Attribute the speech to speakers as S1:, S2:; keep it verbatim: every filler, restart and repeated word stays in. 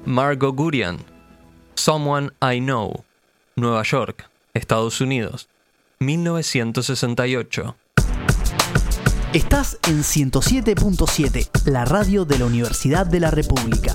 S1: Margot Gurian, Someone I Know, Nueva York, Estados Unidos, mil novecientos sesenta y ocho.
S2: Estás en ciento siete punto siete, la radio de la Universidad de la República.